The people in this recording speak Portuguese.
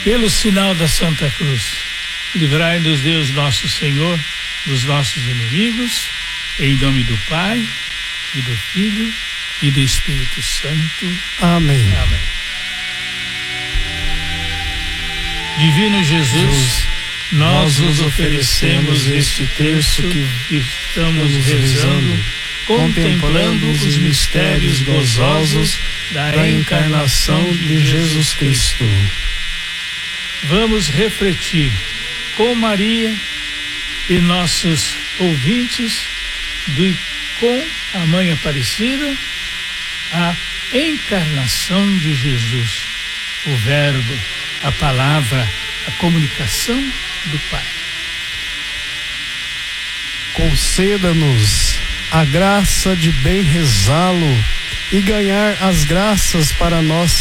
Pelo sinal da Santa Cruz, livrai-nos Deus nosso Senhor dos nossos inimigos, em nome do Pai, e do Filho, e do Espírito Santo. Amém. Amém. Divino Jesus, nós vos oferecemos este terço que estamos rezando, contemplando os mistérios gozosos da encarnação de Jesus Cristo. Vamos refletir com Maria e nossos ouvintes com a Mãe Aparecida a encarnação de Jesus, o Verbo, a palavra, a comunicação do Pai. Conceda-nos a graça de bem rezá-lo e ganhar as graças para nós